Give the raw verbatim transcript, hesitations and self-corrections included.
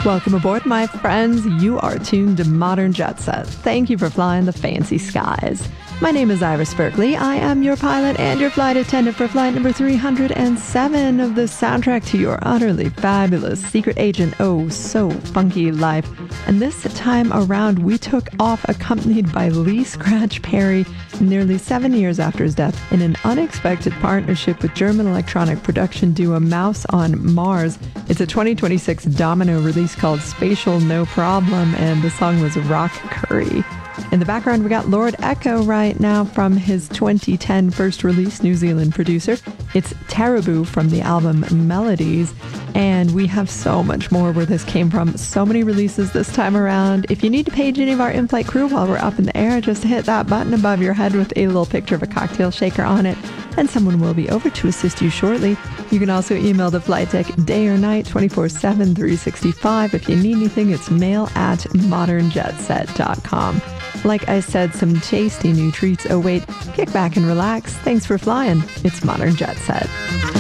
Welcome aboard, my friends. You are tuned to Modern Jet Set. Thank you for flying the fancy skies. My name is Iris Berkeley. I am your pilot and your flight attendant for flight number three hundred seven of the soundtrack to your utterly fabulous secret agent, oh so funky life. And this time around, we took off accompanied by Lee Scratch Perry nearly seven years after his death in an unexpected partnership with German electronic production duo Mouse on Mars. It's a twenty twenty-six Domino release called Spatial No Problem, and the song was Rock Curry. In the background, we got Lord Echo right now from his twenty ten first release, New Zealand producer. It's Taraboo from the album Melodies, and we have so much more where this came from. So many releases this time around. If you need to page any of our in-flight crew while we're up in the air, just hit that button above your head with a little picture of a cocktail shaker on it, and someone will be over to assist you shortly. You can also email the flight deck day or night, twenty-four seven, three sixty-five. If you need anything, it's mail at modern jet set dot com. Like I said, some tasty new treats await. Kick back and relax. Thanks for flying. It's Modern Jet Set.